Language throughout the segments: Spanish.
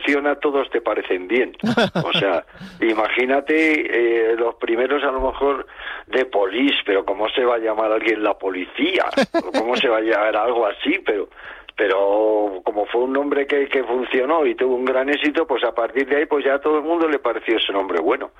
todos te parecen bien. O sea, imagínate los primeros a lo mejor de Police, pero ¿cómo se va a llamar alguien la policía? ¿Cómo se va a llamar algo así? Pero como fue un nombre que funcionó y tuvo un gran éxito, pues a partir de ahí pues ya a todo el mundo le pareció ese nombre bueno.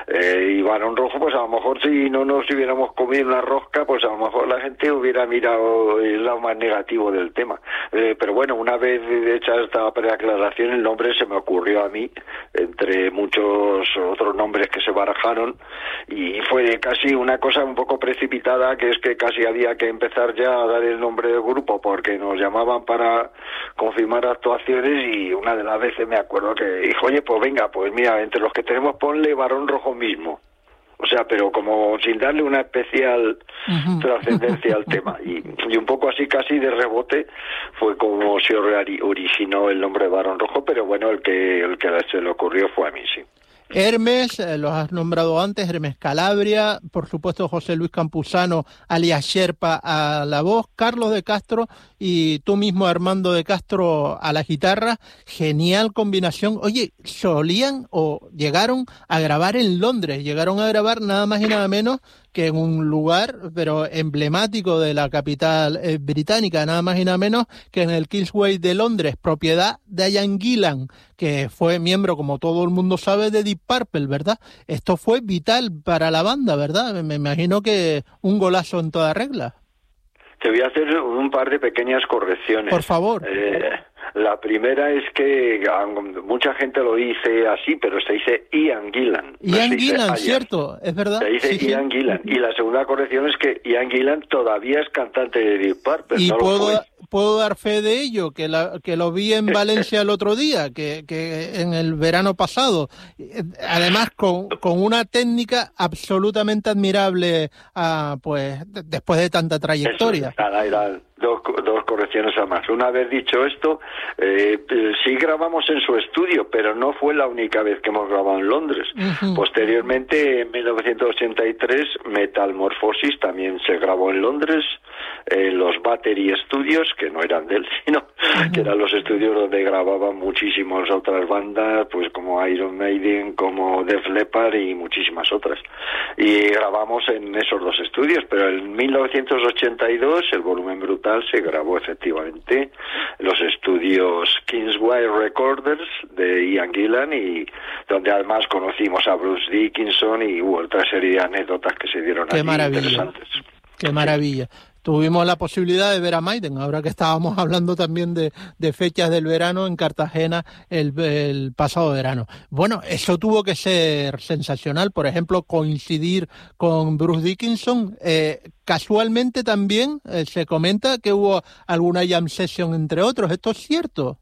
Y Barón Rojo, pues a lo mejor si no nos hubiéramos comido una rosca, pues a lo mejor la gente hubiera mirado el lado más negativo del tema. Pero bueno, una vez hecha esta preaclaración, el nombre se me ocurrió a mí, entre muchos otros nombres que se barajaron, y fue casi una cosa un poco precipitada, que es que casi había que empezar ya a dar el nombre del grupo, porque nos llamaban para confirmar actuaciones, y una de las veces me acuerdo que dijo, oye, pues venga, pues mira, entre los que tenemos ponle Barón Rojo mismo. O sea, pero como sin darle una especial trascendencia al tema. Y un poco así, casi de rebote, fue como se originó el nombre de Barón Rojo, pero bueno, el que se le ocurrió fue a mí, sí. Hermes, los has nombrado antes, Hermes Calabria, por supuesto José Luis Campuzano, alias Sherpa, a la voz, Carlos de Castro y tú mismo, Armando de Castro, a la guitarra. Genial combinación. Oye, solían o llegaron a grabar en Londres, llegaron a grabar nada más y nada menos que en un lugar, pero emblemático de la capital británica, nada más y nada menos que en el Kingsway de Londres, propiedad de Ian Gillan, que fue miembro, como todo el mundo sabe, de Deep Purple, ¿verdad? Esto fue vital para la banda, ¿verdad? Me imagino que un golazo en toda regla. Te voy a hacer un par de pequeñas correcciones. Por favor. La primera es que mucha gente lo dice así, pero se dice Ian Gillan. Ian Gillan, cierto, es verdad. Se dice sí, Ian Gillan. Y la segunda corrección es que Ian Gillan todavía es cantante de Deep Purple. Y no puedo dar fe de ello, que lo vi en Valencia el otro día, que en el verano pasado. Además, con una técnica absolutamente admirable, pues después de tanta trayectoria. Dos correcciones a más. Una vez dicho esto, sí grabamos en su estudio, pero no fue la única vez que hemos grabado en Londres. Posteriormente, en 1983, Metamorphosis también se grabó en Londres, los Battery Studios, que no eran de él, sino que eran los estudios donde grababan muchísimas otras bandas, pues como Iron Maiden, como Def Leppard y muchísimas otras. Y grabamos en esos dos estudios, pero en 1982 el Volumen Brutal se grabó efectivamente en los estudios Kingsway Recorders de Ian Gillan, y donde además conocimos a Bruce Dickinson y hubo otra serie de anécdotas que se dieron allí interesantes. ¡Qué maravilla! Tuvimos la posibilidad de ver a Maiden, ahora que estábamos hablando también de fechas del verano en Cartagena el pasado verano. Bueno, eso tuvo que ser sensacional, por ejemplo, coincidir con Bruce Dickinson. Casualmente también se comenta que hubo alguna jam session entre otros, ¿esto es cierto?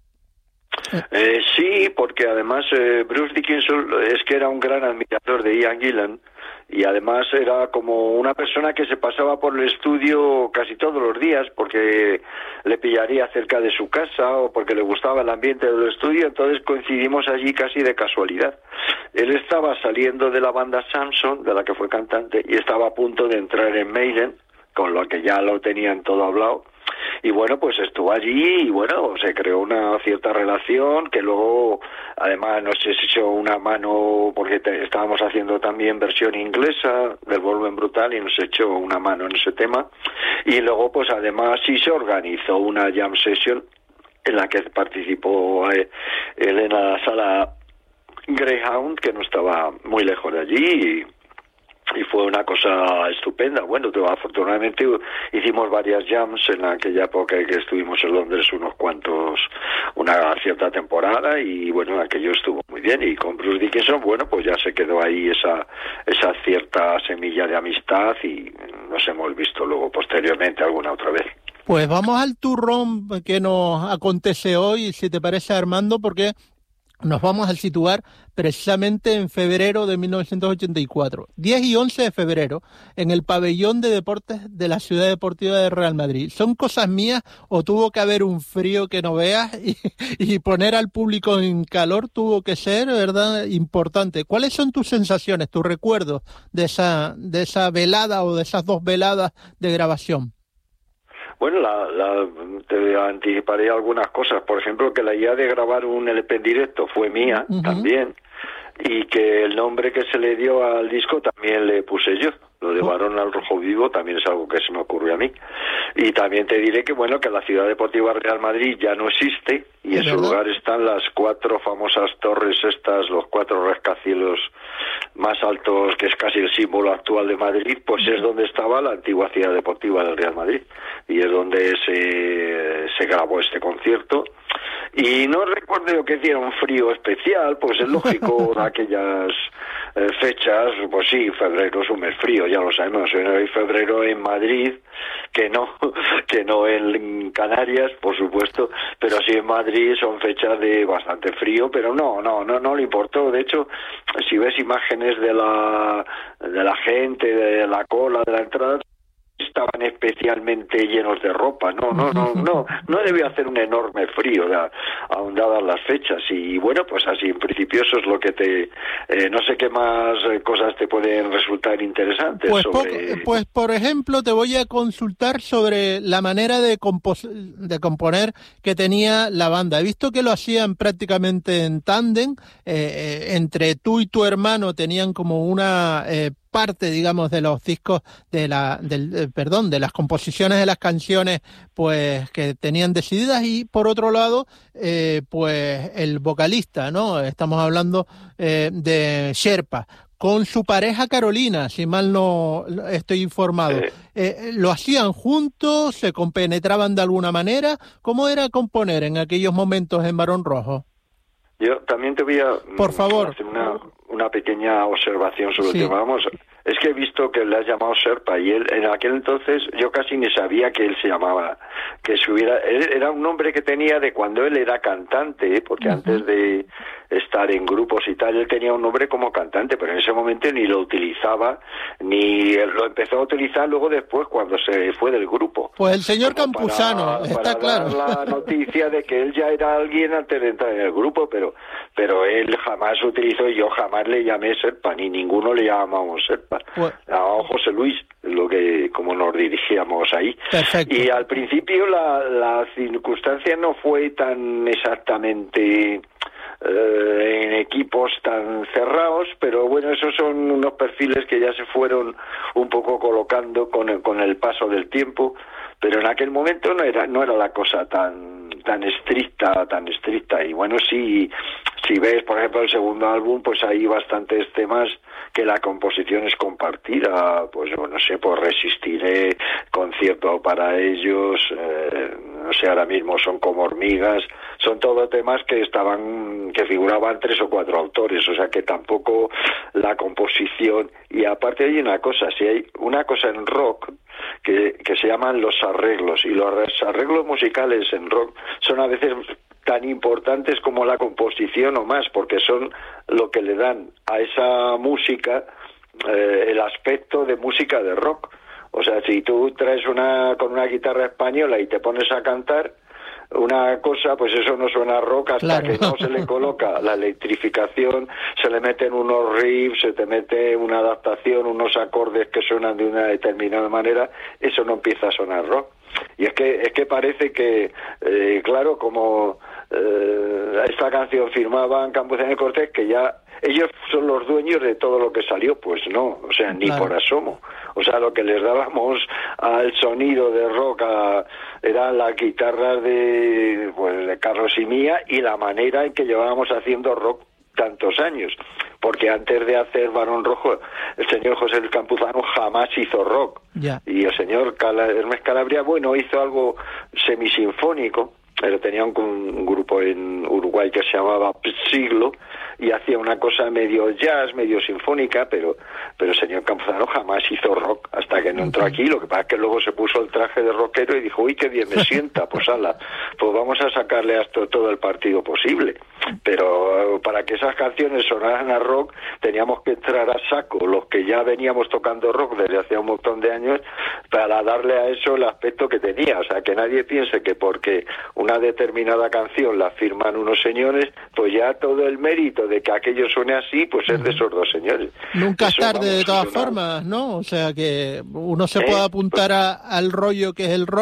Sí, porque además Bruce Dickinson es que era un gran admirador de Ian Gillan, y además era como una persona que se pasaba por el estudio casi todos los días porque le pillaría cerca de su casa o porque le gustaba el ambiente del estudio, entonces coincidimos allí casi de casualidad. Él estaba saliendo de la banda Samson, de la que fue cantante, y estaba a punto de entrar en Maiden, con lo que ya lo tenían todo hablado. Y bueno, pues estuvo allí y bueno, se creó una cierta relación que luego además nos echó una mano porque estábamos haciendo también versión inglesa del Volumen Brutal y nos echó una mano en ese tema. Y luego pues además sí se organizó una jam session en la que participó Elena Sala Greyhound, que no estaba muy lejos de allí, y fue una cosa estupenda. Bueno, afortunadamente hicimos varias jams en aquella época que estuvimos en Londres una cierta temporada, y bueno, aquello estuvo muy bien. Y con Bruce Dickinson, bueno, pues ya se quedó ahí esa cierta semilla de amistad, y nos hemos visto luego posteriormente alguna otra vez. Pues vamos al turrón que nos acontece hoy, si te parece, Armando, porque nos vamos a situar precisamente en febrero de 1984, 10 y 11 de febrero, en el pabellón de deportes de la Ciudad Deportiva de Real Madrid. ¿Son cosas mías o tuvo que haber un frío que no veas y poner al público en calor tuvo que ser, verdad, importante? ¿Cuáles son tus sensaciones, tus recuerdos de esa velada o de esas dos veladas de grabación? Bueno, te anticiparé algunas cosas. Por ejemplo, que la idea de grabar un LP en directo fue mía también, y que el nombre que se le dio al disco también le puse yo. Lo de Barón al Rojo Vivo también es algo que se me ocurrió a mí. Y también te diré que, bueno, que la Ciudad Deportiva Real Madrid ya no existe, y en su lugar están las 4 famosas torres estas, los 4 rascacielos más altos, que es casi el símbolo actual de Madrid, pues es donde estaba la antigua Ciudad Deportiva del Real Madrid, y es donde se grabó este concierto. Y no recuerdo que hiciera un frío especial, pues es lógico de aquellas fechas, pues sí, febrero es un mes frío, ya lo sabemos, hay febrero en Madrid, que no en Canarias, por supuesto, pero sí en Madrid son fechas de bastante frío, pero no le importó. De hecho, si ves imágenes de la gente, de la cola, de la entrada, estaban especialmente llenos de ropa. No debió hacer un enorme frío, aun dadas las fechas. Y bueno, pues así en principio eso es lo que no sé qué más cosas te pueden resultar interesantes. Pues por ejemplo te voy a consultar sobre la manera de componer que tenía la banda. He visto que lo hacían prácticamente en tándem, entre tú y tu hermano tenían como una parte, digamos, de los discos de las composiciones de las canciones, pues que tenían decididas, y por otro lado, pues el vocalista, ¿no? Estamos hablando de Sherpa, con su pareja Carolina, si mal no estoy informado. ¿Lo hacían juntos? ¿Se compenetraban de alguna manera? ¿Cómo era componer en aquellos momentos en Barón Rojo? Yo también te voy a hacer una pequeña observación sobre el tema. Vamos, es que he visto que le has llamado Sherpa, y él en aquel entonces yo casi ni sabía que él se llamaba, él era un nombre que tenía de cuando él era cantante, porque antes de estar en grupos y tal, él tenía un nombre como cantante, pero en ese momento ni lo utilizaba, ni lo empezó a utilizar luego después cuando se fue del grupo. Pues el señor Campuzano, está claro. Dar la noticia de que él ya era alguien antes de entrar en el grupo, pero él jamás utilizó, y yo jamás le llamé Sherpa, ni ninguno le llamamos Sherpa. Pues, llamamos José Luis, como nos dirigíamos ahí. Perfecto. Y al principio la circunstancia no fue tan exactamente en equipos tan cerrados, pero bueno, esos son unos perfiles que ya se fueron un poco colocando con el paso del tiempo, pero en aquel momento no era la cosa tan estricta. Y bueno, si ves, por ejemplo, el segundo álbum, pues hay bastantes temas que la composición es compartida, pues no sé, pues Resistiré, Concierto para ellos, no sé, ahora mismo Son como hormigas, son todos temas que figuraban 3 o 4 autores, o sea que tampoco la composición. Y aparte hay una cosa, si hay una cosa en rock que se llaman los arreglos, y los arreglos musicales en rock son a veces tan importantes como la composición o más, porque son lo que le dan a esa música el aspecto de música de rock. O sea, si tú traes con una guitarra española y te pones a cantar una cosa, pues eso no suena rock hasta que no se le coloca la electrificación, se le meten unos riffs, se te mete una adaptación, unos acordes que suenan de una determinada manera, eso no empieza a sonar rock. Y es que parece que, claro, como esta canción firmaban Campuzano y Cortés, que ya ellos son los dueños de todo lo que salió, pues no, o sea, ni por asomo. O sea, lo que les dábamos al sonido de rock eran las guitarras de Carlos y mía, y la manera en que llevábamos haciendo rock tantos años, porque antes de hacer Barón Rojo, el señor José Luis Campuzano jamás hizo rock, y el señor Hermes Calabria, bueno, hizo algo semisinfónico, pero tenía un grupo en Uruguay que se llamaba Siglo, y hacía una cosa medio jazz, medio sinfónica, pero el señor Campuzano jamás hizo rock hasta que no entró aquí. Lo que pasa es que luego se puso el traje de rockero y dijo, uy, qué bien me sienta, pues vamos a sacarle a esto todo el partido posible. Pero para que esas canciones sonaran a rock teníamos que entrar a saco los que ya veníamos tocando rock desde hace un montón de años, para darle a eso el aspecto que tenía. O sea, que nadie piense que porque una determinada canción la firman unos señores, pues ya todo el mérito de que aquello suene así, pues es de esos dos señores. Nunca es tarde, de todas formas, ¿no? O sea, que uno se puede apuntar al rollo que es el rock,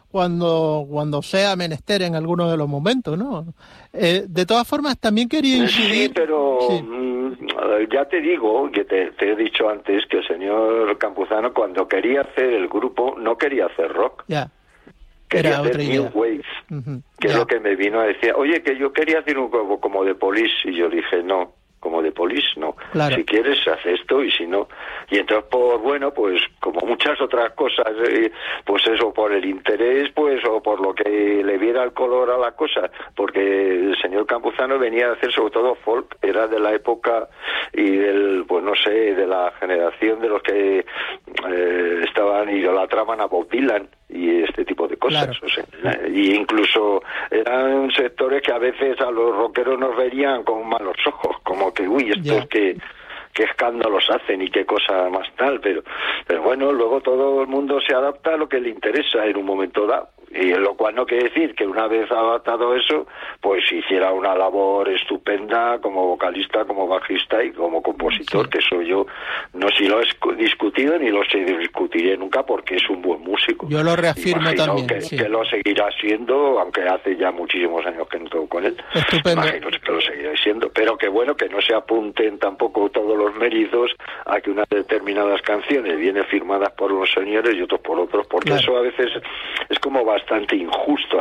cuando sea menester en alguno de los momentos, ¿no? De todas formas, también quería incidir... Sí, pero sí. Ya te digo, que te he dicho antes, que el señor Campuzano, cuando quería hacer el grupo, no quería hacer rock. Ya. Quería hacer New Wave, que es lo que me vino a decir. Oye, que yo quería hacer un grupo como The Police, y yo dije, no, como The Police, no. Claro. Si quieres, haz esto, y si no... Y entonces, pues como muchas otras cosas, pues eso, por el interés, pues, o por lo que le viera el color a la cosa, porque el señor Campuzano venía a hacer sobre todo folk, era de la época y del, pues no sé, de la generación de los que estaban idolatraban a Bob Dylan y este tipo de cosas. Claro. O sea, y incluso eran sectores que a veces a los rockeros nos verían con malos ojos, como que, uy, estos qué escándalos hacen y qué cosa más tal, pero bueno, luego todo el mundo se adapta a lo que le interesa en un momento dado, y lo cual no quiere decir que una vez adaptado eso, pues hiciera una labor estupenda como vocalista, como bajista y como compositor, que eso yo no si lo he discutido ni lo discutiré nunca, porque es un buen músico. Yo lo reafirmo también. Que lo seguirá siendo, aunque hace ya muchísimos años que no toco con él. Estupendo. Imagino que lo seguirá siendo, pero que bueno, que no se apunten tampoco todos los méritos a que unas determinadas canciones vienen firmadas por unos señores y otros por otros, porque eso a veces es como bastante injusto,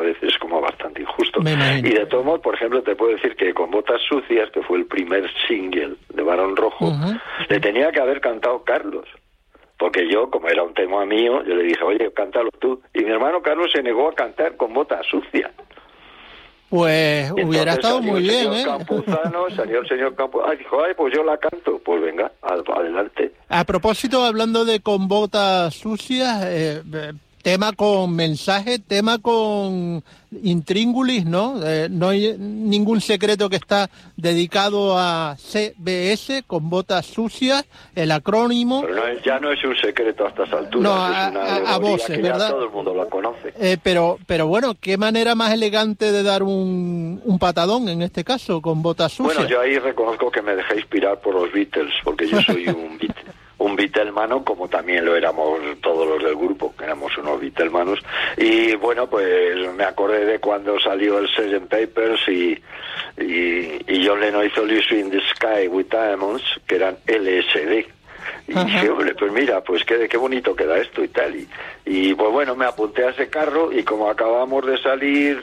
Y de todos modos, por ejemplo, te puedo decir que con Botas Sucias, que fue el primer single de Barón Rojo, le tenía que haber cantado Carlos. Porque yo, como era un tema mío, yo le dije, oye, cántalo tú. Y mi hermano Carlos se negó a cantar con Botas Sucias. Pues hubiera estado muy bien, Salió el señor Campuzano, dijo, pues yo la canto. Pues venga, adelante. A propósito, hablando de Con Botas Sucias, tema con mensaje, tema con intríngulis, ¿no? No hay ningún secreto que está dedicado a CBS, Con Botas Sucias, el acrónimo. Pero ya no es un secreto a estas alturas, no, es una a voces, que ¿verdad? Ya todo el mundo la conoce. Pero bueno, qué manera más elegante de dar un patadón, en este caso, Con Botas Sucias. Bueno, yo ahí reconozco que me dejé inspirar por los Beatles, porque yo soy un Beatlesmano, como también lo éramos todos los del grupo, que éramos unos Beatlesmanos, y bueno, pues me acordé de cuando salió el Sgt. Papers y John Lennon hizo Lucy in the Sky with Diamonds, que eran LSD. Y dije, hombre, pues mira, pues qué bonito queda esto y tal. Y pues bueno, me apunté a ese carro, y como acabamos de salir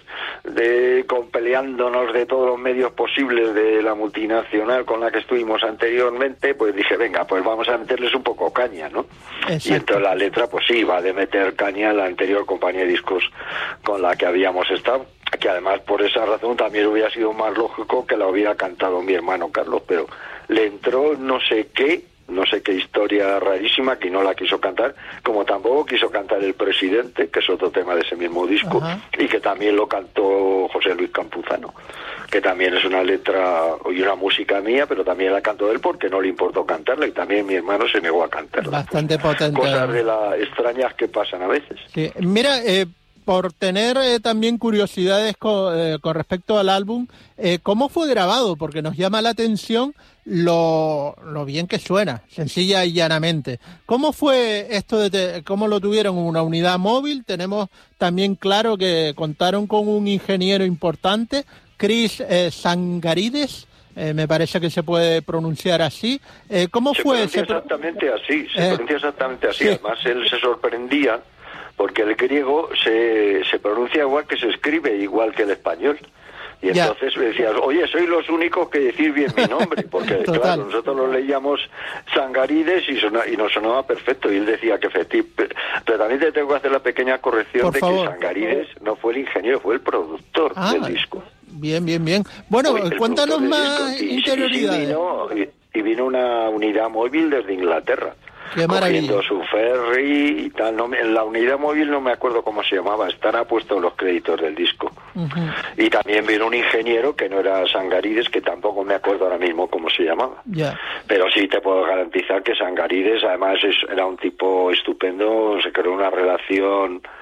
peleándonos de todos los medios posibles de la multinacional con la que estuvimos anteriormente, pues dije, venga, pues vamos a meterles un poco caña, ¿no? Exacto. Y entonces la letra, pues sí, va de meter caña a la anterior compañía de discos con la que habíamos estado, que además por esa razón también hubiera sido más lógico que la hubiera cantado mi hermano Carlos, pero le entró no sé qué historia rarísima, que no la quiso cantar, como tampoco quiso cantar El Presidente, que es otro tema de ese mismo disco, y que también lo cantó José Luis Campuzano, que también es una letra y una música mía, pero también la cantó él porque no le importó cantarla, y también mi hermano se negó a cantarla. Bastante potente. Cosas de las extrañas que pasan a veces. Sí. Mira, por tener también curiosidades con respecto al álbum, ¿cómo fue grabado? Porque nos llama la atención lo bien que suena, sencilla y llanamente. ¿Cómo fue esto cómo lo tuvieron? ¿Una unidad móvil? Tenemos también claro que contaron con un ingeniero importante, Chris Sangarides, me parece que se puede pronunciar así. ¿Cómo fue? Se pronuncia exactamente así. Además, él se sorprendía porque el griego se pronuncia igual que se escribe, igual que el español. Y entonces me decías, oye, sois los únicos que decir bien mi nombre, porque claro, nosotros lo leíamos Sangarides y nos sonaba perfecto, y él decía que efectivamente, pero también te tengo que hacer la pequeña corrección de que Sangarides no fue el ingeniero, fue el productor del disco. Bien. Bueno, cuéntanos más interioridades. Y vino una unidad móvil desde Inglaterra. Qué maravilla. Cogiendo su ferry y tal. En la unidad móvil no me acuerdo cómo se llamaba, estará puesto en los créditos del disco. Y también vino un ingeniero que no era Sangarides, que tampoco me acuerdo ahora mismo cómo se llamaba. Pero sí te puedo garantizar que Sangarides además era un tipo estupendo, se creó una relación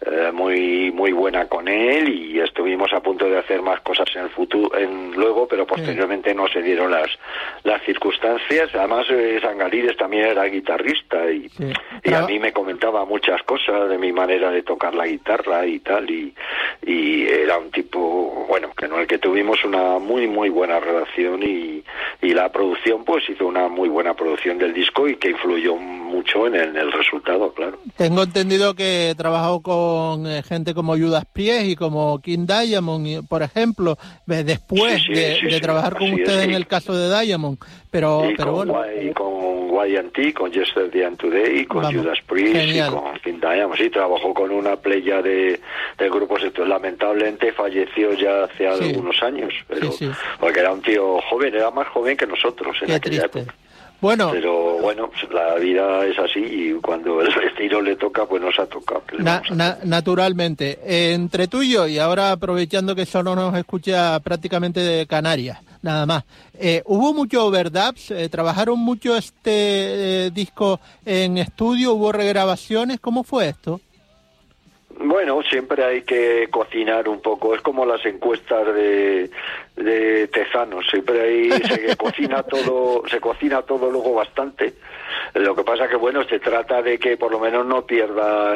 muy muy buena con él, y estuvimos a punto de hacer más cosas en el futuro, luego, pero posteriormente no se dieron las circunstancias. Además, Sangalides también era guitarrista y a mí me comentaba muchas cosas de mi manera de tocar la guitarra y tal, y era un tipo, bueno, con el que tuvimos una muy muy buena relación, y la producción, pues hizo una muy buena producción del disco y que influyó mucho en el resultado, claro. Tengo entendido que trabajó con gente como Judas Priest y como King Diamond, por ejemplo, después de trabajar con ustedes en el caso de Diamond, pero bueno. Y con Y&T, con Yesterday and Today, con Judas Priest, genial. Y con King Diamond. Sí, trabajó con una playa de grupos. Lamentablemente falleció ya hace algunos años, pero porque era un tío joven, era más joven que nosotros en aquella época. Bueno, pero bueno, la vida es así, y cuando el destino le toca, pues nos ha tocado. Naturalmente. Entre tú y yo, y ahora aprovechando que solo nos escucha prácticamente de Canarias, nada más, ¿hubo mucho overdubs? ¿Trabajaron mucho este disco en estudio? ¿Hubo regrabaciones? ¿Cómo fue esto? Bueno, siempre hay que cocinar un poco, es como las encuestas de Tezanos, siempre ahí se cocina todo luego bastante. Lo que pasa que bueno, se trata de que por lo menos no pierda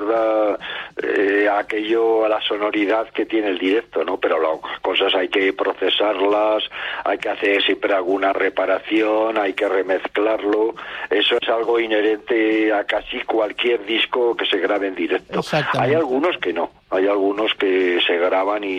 aquello, a la sonoridad que tiene el directo, ¿no? Pero las cosas hay que procesarlas, hay que hacer siempre alguna reparación, hay que remezclarlo. Eso es algo inherente a casi cualquier disco que se grabe en directo. Hay algunos que no, hay algunos que se graban y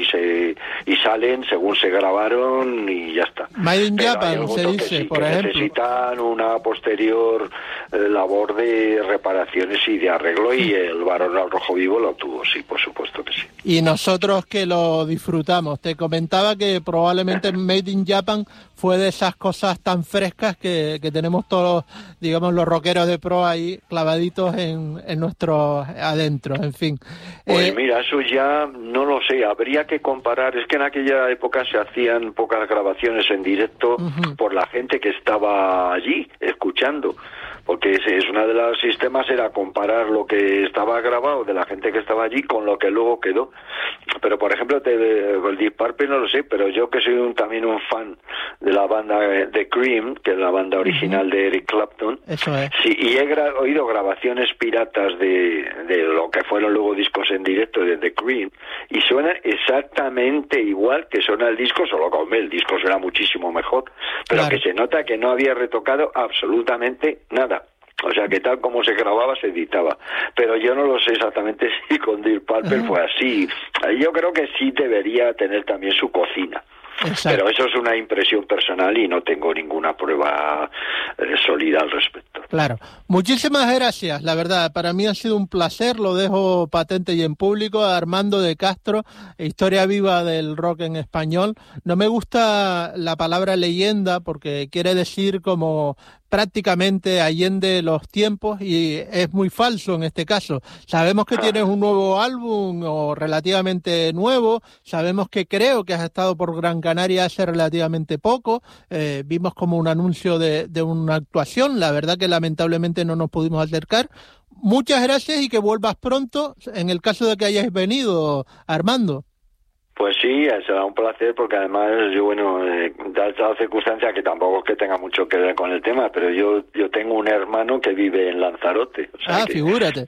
salen según se grabaron y ya está. Made in Japan se dice, por ejemplo. Necesitan una posterior labor de reparaciones y de arreglo, y el Barón al Rojo Vivo lo tuvo, sí, por supuesto que sí. Y nosotros que lo disfrutamos. Te comentaba que probablemente Made in Japan fue de esas cosas tan frescas que tenemos todos, digamos, los rockeros de pro ahí clavaditos en nuestro adentro, en fin. Pues mira, eso ya no lo sé, habría que comparar. Es que en aquella época se hacían pocas grabaciones en directo por la gente que estaba allí escuchando, porque es una de los sistemas, era comparar lo que estaba grabado de la gente que estaba allí con lo que luego quedó. Pero por ejemplo, el Deep Purple no lo sé, pero yo que soy también un fan de la banda de Cream, que es la banda original de Eric Clapton, eso es. Sí, y he oído grabaciones piratas de lo que fueron luego discos en directo de The Cream, y suena exactamente igual que suena el disco, solo que el disco suena muchísimo mejor, pero claro, que se nota que no había retocado absolutamente nada. O sea, que tal como se grababa, se editaba. Pero yo no lo sé exactamente si con Deep Purple fue así. Yo creo que sí debería tener también su cocina. Exacto. Pero eso es una impresión personal y no tengo ninguna prueba sólida al respecto. Claro. Muchísimas gracias, la verdad. Para mí ha sido un placer, lo dejo patente y en público. Armando de Castro, historia viva del rock en español. No me gusta la palabra leyenda porque quiere decir como prácticamente allende los tiempos, y es muy falso en este caso. Sabemos que tienes un nuevo álbum, o relativamente nuevo, sabemos que creo que has estado por Gran Canaria hace relativamente poco, vimos como un anuncio de una actuación, la verdad que lamentablemente no nos pudimos acercar. Muchas gracias y que vuelvas pronto, en el caso de que hayáis venido, Armando. Pues sí, será un placer, porque además yo, bueno, da esta circunstancia que tampoco es que tenga mucho que ver con el tema, pero yo tengo un hermano que vive en Lanzarote. O sea, figúrate.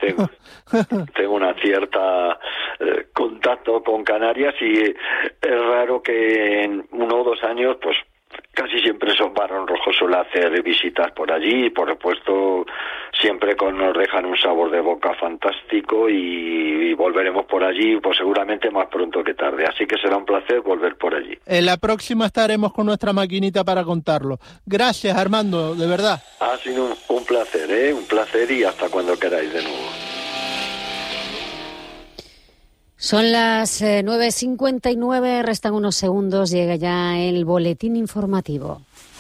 Tengo una cierta contacto con Canarias, y es raro que en 1 o 2 años, pues casi siempre son Barón Rojo, suele hacer visitas por allí, y por supuesto siempre nos dejan un sabor de boca fantástico, y volveremos por allí, pues seguramente más pronto que tarde, así que será un placer volver por allí. En la próxima estaremos con nuestra maquinita para contarlo. Gracias, Armando, de verdad. Ha sido un placer, un placer, y hasta cuando queráis de nuevo. Son las 9:59, restan unos segundos, llega ya el boletín informativo.